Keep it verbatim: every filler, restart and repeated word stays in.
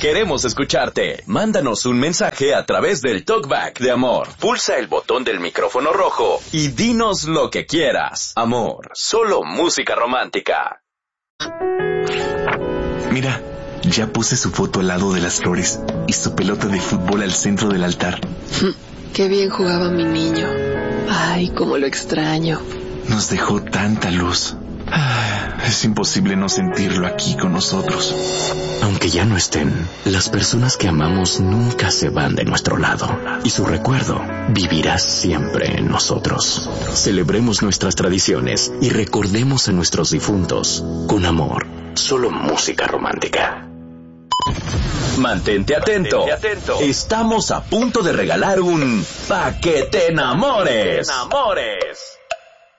Queremos escucharte. Mándanos un mensaje a través del Talkback de Amor. Pulsa el botón del micrófono rojo y dinos lo que quieras. Amor, solo música romántica. Mira, ya puse su foto al lado de las flores y su pelota de fútbol al centro del altar. Qué bien jugaba mi niño. Ay, cómo lo extraño. Nos dejó tanta luz. Es imposible no sentirlo aquí con nosotros. Aunque ya no estén, las personas que amamos nunca se van de nuestro lado, y su recuerdo vivirá siempre en nosotros. Celebremos nuestras tradiciones y recordemos a nuestros difuntos con amor. Solo música romántica. Mantente atento. Mantente atento. Estamos a punto de regalar un Pa' que te enamores. enamores.